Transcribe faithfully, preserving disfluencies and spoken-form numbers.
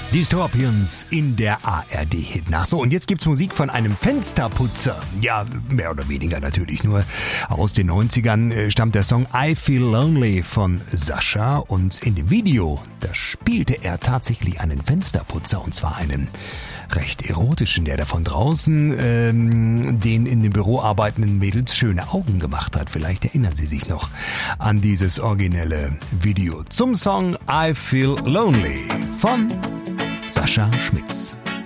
Die Scorpions in der A R D-Hitnacht. So, und jetzt gibt's Musik von einem Fensterputzer. Ja, mehr oder weniger natürlich. Nur aus den neunzigern stammt der Song I Feel Lonely von Sascha. Und in dem Video, da spielte er tatsächlich einen Fensterputzer. Und zwar einen recht erotischen, der da von draußen ähm, den in dem Büro arbeitenden Mädels schöne Augen gemacht hat. Vielleicht erinnern Sie sich noch an dieses originelle Video zum Song I Feel Lonely von Sascha Schmitz.